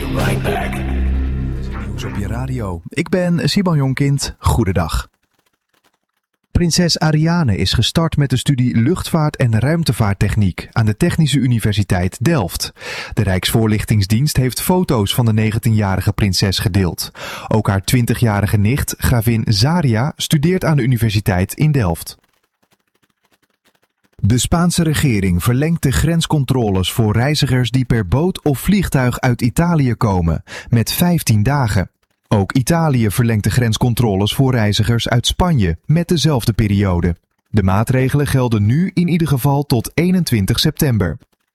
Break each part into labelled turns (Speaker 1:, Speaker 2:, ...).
Speaker 1: right back.
Speaker 2: Nieuws op je radio. Ik ben Simon Jonkind. Goedendag. Prinses Ariane is gestart met de studie Luchtvaart en Ruimtevaarttechniek aan de Technische Universiteit Delft. De Rijksvoorlichtingsdienst heeft foto's van de 19-jarige prinses gedeeld. Ook haar 20-jarige nicht, gravin Zaria, studeert aan de universiteit in Delft. De Spaanse regering verlengt de grenscontroles voor reizigers die per boot of vliegtuig uit Italië komen, met 15 dagen. Ook Italië verlengt de grenscontroles voor reizigers uit Spanje met dezelfde periode. De maatregelen gelden nu in ieder geval tot 21 september.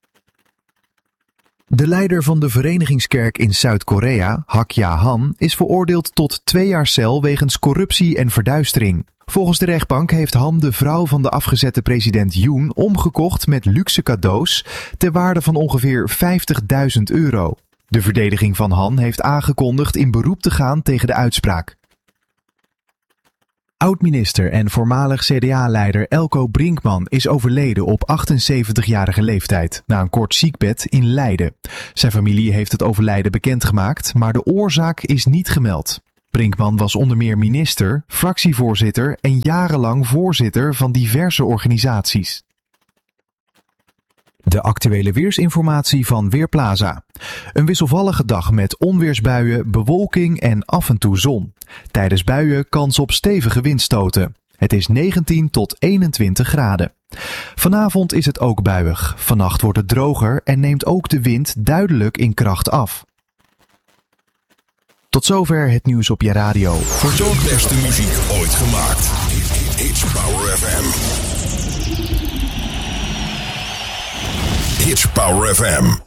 Speaker 2: De leider van de verenigingskerk in Zuid-Korea, Hak Ja-han, is veroordeeld tot 2 jaar cel wegens corruptie en verduistering. Volgens de rechtbank heeft Han de vrouw van de afgezette president Yoon omgekocht met luxe cadeaus ter waarde van ongeveer €50.000. De verdediging van Han heeft aangekondigd in beroep te gaan tegen de uitspraak. Oud-minister en voormalig CDA-leider Elko Brinkman is overleden op 78-jarige leeftijd na een kort ziekbed in Leiden. Zijn familie heeft het overlijden bekendgemaakt, maar de oorzaak is niet gemeld. Brinkman was onder meer minister, fractievoorzitter en jarenlang voorzitter van diverse organisaties. De actuele weersinformatie van Weerplaza. Een wisselvallige dag met onweersbuien, bewolking en af en toe zon. Tijdens buien kans op stevige windstoten. Het is 19 tot 21 graden. Vanavond is het ook buiig. Vannacht wordt het droger en neemt ook de wind duidelijk in kracht af. Tot zover het nieuws op je radio.
Speaker 1: Voor de beste muziek ooit gemaakt. It's Power FM. It's Power FM.